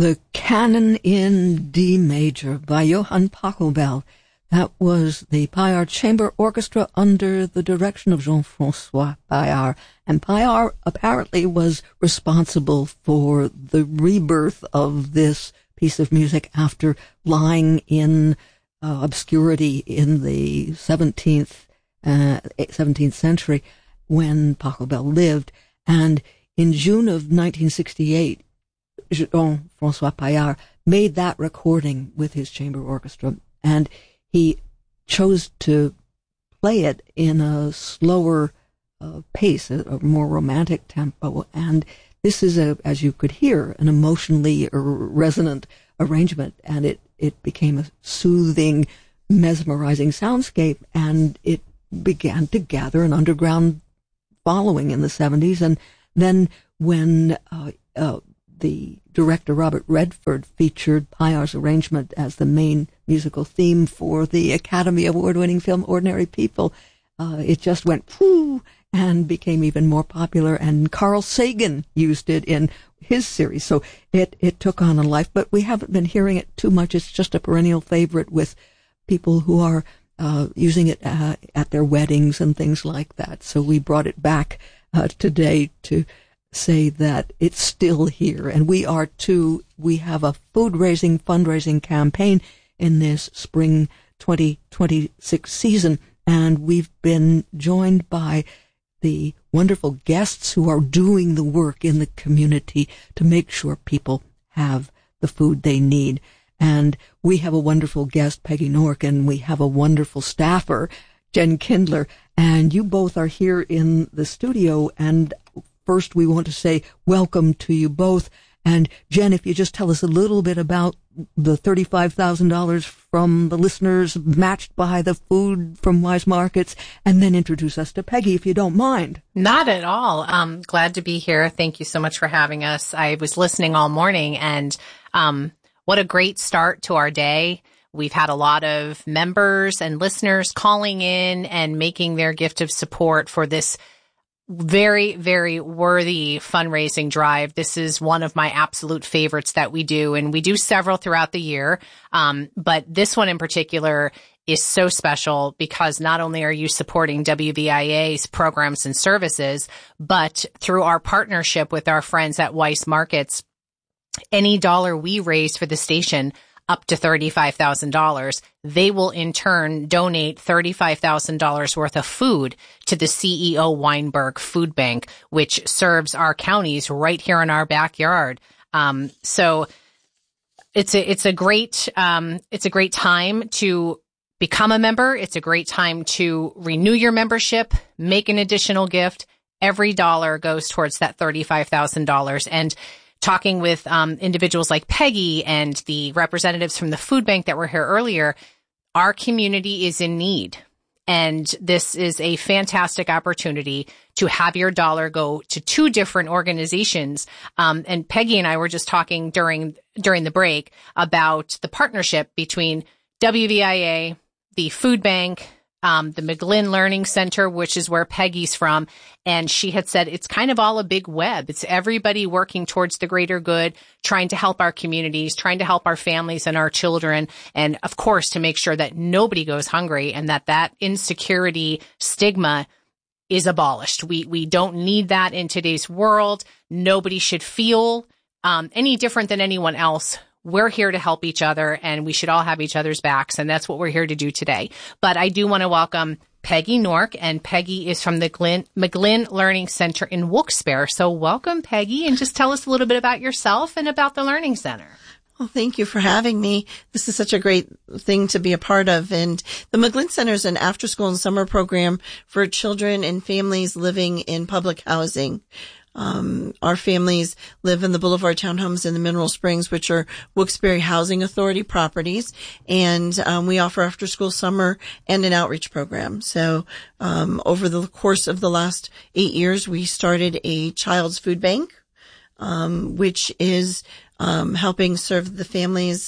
The Canon in D Major by Johann Pachelbel. That was the Payard Chamber Orchestra under the direction of Jean-François Payard. And Payard apparently was responsible for the rebirth of this piece of music after lying in obscurity in the 17th century when Pachelbel lived. And in June of 1968, Jean-François Payard made that recording with his chamber orchestra, and he chose to play it in a slower pace, a more romantic tempo. And this is, as you could hear, an emotionally resonant arrangement, and it became a soothing, mesmerizing soundscape, and it began to gather an underground following in the 70s. And then when the director Robert Redford featured Payard's arrangement as the main musical theme for the Academy Award-winning film Ordinary People, it just went pooh and became even more popular, and Carl Sagan used it in his series, so it took on a life, but we haven't been hearing it too much. It's just a perennial favorite with people who are using it at their weddings and things like that, so we brought it back today to say that it's still here, and we are too. We have a fundraising campaign in this spring 2026 season, and we've been joined by the wonderful guests who are doing the work in the community to make sure people have the food they need. And we have a wonderful guest, Peggy Nork, and we have a wonderful staffer, Jen Kindler, and you both are here in the studio. And first, we want to say welcome to you both. And Jen, if you just tell us a little bit about the $35,000 from the listeners matched by the food from Wise Markets, and then introduce us to Peggy, if you don't mind. Not at all. Glad to be here. Thank you so much for having us. I was listening all morning, and what a great start to our day. We've had a lot of members and listeners calling in and making their gift of support for this very, very worthy fundraising drive. This is one of my absolute favorites that we do, and we do several throughout the year. But this one in particular is so special because not only are you supporting WVIA's programs and services, but through our partnership with our friends at Weiss Markets, any dollar we raise for the station up to $35,000, they will in turn donate $35,000 worth of food to the CEO Weinberg Food Bank, which serves our counties right here in our backyard. So it's a great time to become a member. It's a great time to renew your membership, make an additional gift. Every dollar goes towards that $35,000. And talking with individuals like Peggy and the representatives from the food bank that were here earlier, our community is in need. And this is a fantastic opportunity to have your dollar go to two different organizations. And Peggy and I were just talking during the break about the partnership between WVIA, the food bank, the McGlynn Learning Center, which is where Peggy's from. And she had said it's kind of all a big web. It's everybody working towards the greater good, trying to help our communities, trying to help our families and our children. And of course, to make sure that nobody goes hungry and that insecurity stigma is abolished. We don't need that in today's world. Nobody should feel any different than anyone else. We're here to help each other, and we should all have each other's backs, and that's what we're here to do today. But I do want to welcome Peggy Nork, and Peggy is from the McGlynn Learning Center in Wilkes-Barre. So welcome, Peggy, and just tell us a little bit about yourself and about the Learning Center. Well, thank you for having me. This is such a great thing to be a part of. And the McGlynn Center is an after-school and summer program for children and families living in public housing. Our families live in the Boulevard Townhomes in the Mineral Springs, which are Wilkes-Barre Housing Authority properties. And we offer after-school summer and an outreach program. So over the course of the last 8 years, we started a child's food bank, which is helping serve the families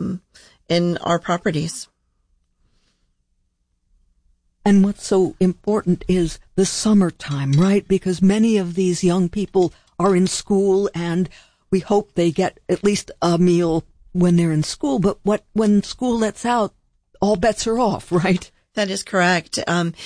in our properties. And what's so important is the summertime, right? Because many of these young people are in school, and we hope they get at least a meal when they're in school, but when school lets out, all bets are off, right? That is correct.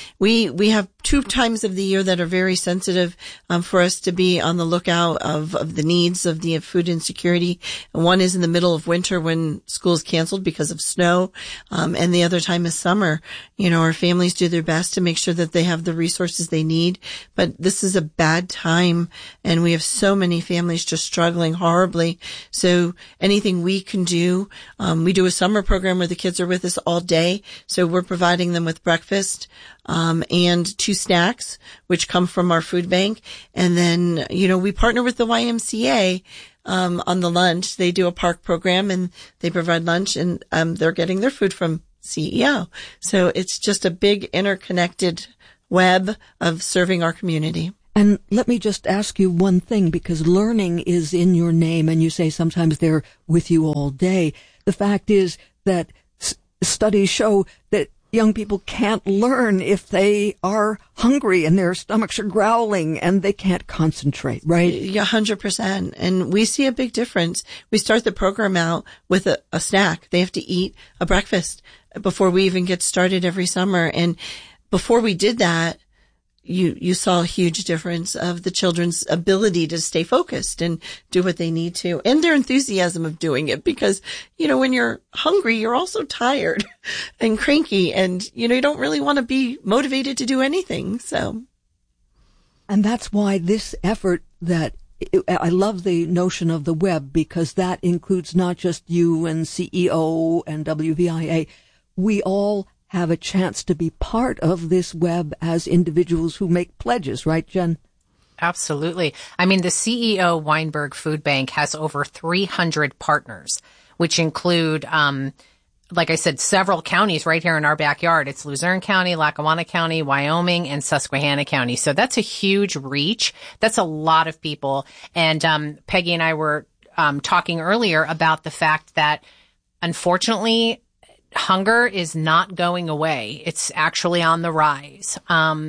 We have 2 times of the year that are very sensitive, for us to be on the lookout of the needs of the food insecurity. And one is in the middle of winter when school is canceled because of snow. And the other time is summer. Our families do their best to make sure that they have the resources they need. But this is a bad time, and we have so many families just struggling horribly. So anything we can do, we do a summer program where the kids are with us all day. So we're providing them with breakfast, and 2 snacks, which come from our food bank. And then, we partner with the YMCA, on the lunch. They do a park program and they provide lunch, and, they're getting their food from CEO. So it's just a big interconnected web of serving our community. And let me just ask you one thing, because learning is in your name, and you say sometimes they're with you all day. The fact is that studies show that young people can't learn if they are hungry and their stomachs are growling and they can't concentrate, right? 100%. And we see a big difference. We start the program out with a snack. They have to eat a breakfast before we even get started every summer. And before we did that, you saw a huge difference of the children's ability to stay focused and do what they need to, and their enthusiasm of doing it. Because, when you're hungry, you're also tired and cranky, and, you don't really want to be motivated to do anything. So. And that's why this effort I love the notion of the web, because that includes not just you and CEO and WVIA. We all have a chance to be part of this web as individuals who make pledges, right, Jen? Absolutely. I mean, the CEO Weinberg Food Bank has over 300 partners, which include, like I said, several counties right here in our backyard. It's Luzerne County, Lackawanna County, Wyoming, and Susquehanna County. So that's a huge reach. That's a lot of people. And Peggy and I were talking earlier about the fact that, unfortunately, hunger is not going away. It's actually on the rise.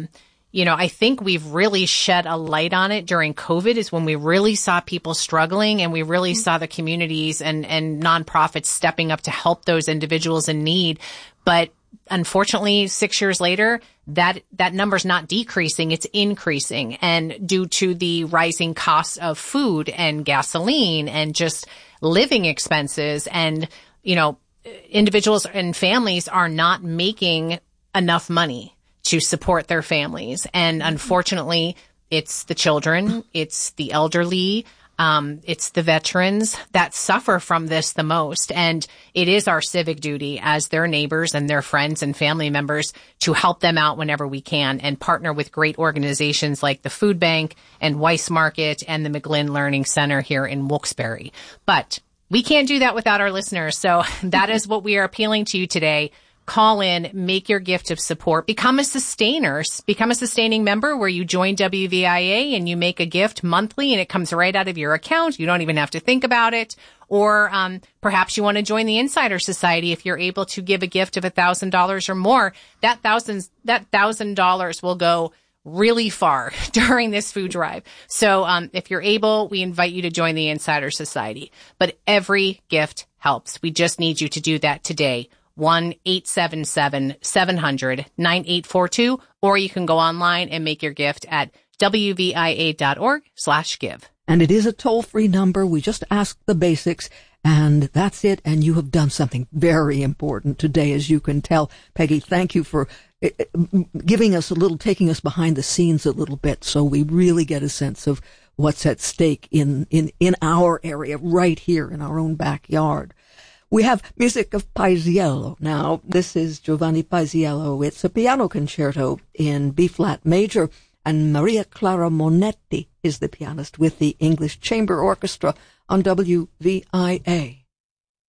I think we've really shed a light on it during COVID, is when we really saw people struggling, and we really saw the communities and nonprofits stepping up to help those individuals in need. But unfortunately, 6 years later, that number's not decreasing, it's increasing. And due to the rising costs of food and gasoline and just living expenses, and, individuals and families are not making enough money to support their families. And unfortunately, it's the children, it's the elderly, it's the veterans that suffer from this the most. And it is our civic duty as their neighbors and their friends and family members to help them out whenever we can, and partner with great organizations like the Food Bank and Weiss Market and the McGlynn Learning Center here in Wilkes-Barre. But we can't do that without our listeners. So that is what we are appealing to you today. Call in, make your gift of support, become a sustaining member where you join WVIA and you make a gift monthly and it comes right out of your account. You don't even have to think about it. Or perhaps you want to join the Insider Society. If you're able to give a gift of $1,000 or more, that $1,000 will go really far during this food drive. So if you're able, we invite you to join the Insider Society. But every gift helps. We just need you to do that today. 1-877-700-9842, or you can go online and make your gift at wvia.org/give. And it is a toll-free number. We just ask the basics, and that's it. And you have done something very important today, as you can tell. Peggy, thank you for taking us behind the scenes a little bit, so we really get a sense of what's at stake in our area, right here in our own backyard. We have music of Paisiello. Now, this is Giovanni Paisiello. It's a piano concerto in B-flat major, and Maria Clara Monetti is the pianist with the English Chamber Orchestra on WVIA.